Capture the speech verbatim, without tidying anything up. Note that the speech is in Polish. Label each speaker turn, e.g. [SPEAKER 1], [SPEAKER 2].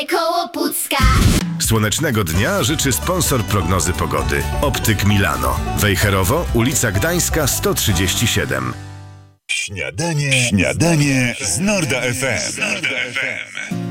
[SPEAKER 1] Koło Pucka.
[SPEAKER 2] Słonecznego dnia życzy sponsor prognozy pogody. Optyk Milano. Wejherowo, ulica Gdańska sto trzydzieści siedem.
[SPEAKER 3] Śniadanie, śniadanie z Norda F M.